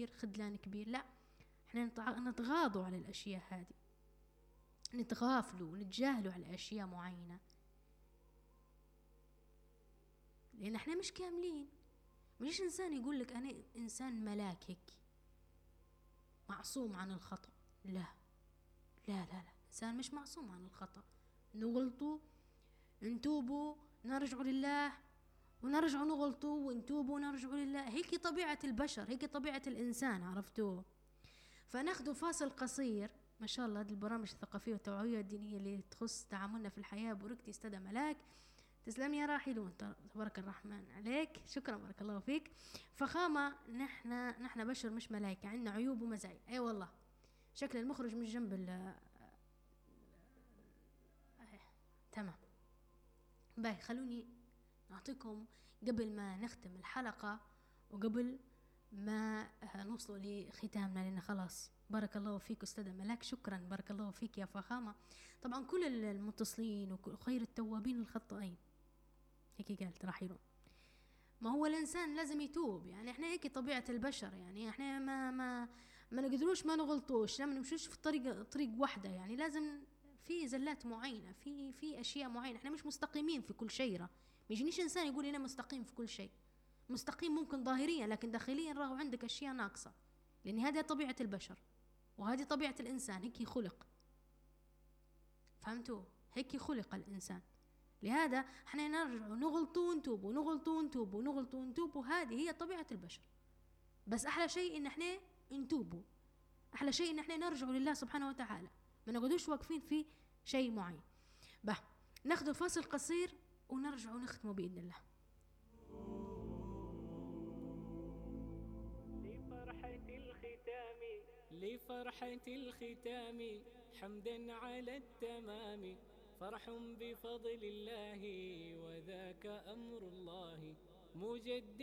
كبير خذلان كبير، لا، احنا نتغاضوا على الأشياء هذه، نتغافلوا ونتجاهلوا على أشياء معينة، لأن احنا مش كاملين. مش إنسان يقول لك أنا إنسان ملاك هيك معصوم عن الخطأ، لا لا لا لا، إنسان مش معصوم عن الخطأ. نغلطوا، نتوبوا، نرجعوا لله، ونرجعوا نغلطوا ونتوبوا ونرجعوا لله. هيك طبيعة البشر، هيك طبيعة الإنسان، عرفتوه؟ فناخذوا فاصل قصير. ما شاء الله هذه البرامج الثقافية والتوعوية الدينية اللي تخص تعاملنا في الحياة. بوركتي استاذة ملاك، تسلم يا راحلون، تبارك الرحمن عليك، شكرا بارك الله فيك. فخامة، نحن بشر مش ملايكة، عندنا عيوب ومزايا. اي والله، شكل المخرج مش جنب تمام. باي، خلوني نعطيكم قبل ما نختم الحلقة وقبل ما نوصل لختامنا، لأن خلاص. بارك الله فيك أستاذة ملاك، شكرا، بارك الله فيك يا فخامة. طبعا كل المتصلين وخير التوابين الخطائين، هيك قالت راحلون. ما هو الإنسان لازم يتوب، يعني احنا هيك طبيعة البشر، يعني احنا ما نقدروش ما نغلطوش، لما نمشوش في طريق واحدة، يعني لازم في زلات معينة، في أشياء معينة. احنا مش مستقيمين في كل شيء. ما يجينيش إنسان يقول أنا مستقيم في كل شيء. مستقيم ممكن ظاهريا، لكن داخليا راهو عندك أشياء ناقصة، لأن هذه طبيعة البشر وهذه طبيعة الإنسان، هيك خلق. فهمتوا؟ هيك خلق الإنسان. لهذا احنا نرجع نغلطوا ونتوبوا، نغلطوا ونتوبوا، نغلطوا ونتوبوا. هذه هي طبيعة البشر. بس أحلى شيء إن احنا نتوبوا، أحلى شيء إن احنا نرجع لله سبحانه وتعالى، ما نقعدوش واقفين في شيء معين. ناخذ فاصل قصير ونرجع ونختموا بإذن الله. لفرحة الختام حمدا على التمام، فرح بفضل الله وذاك أمر الله مجدد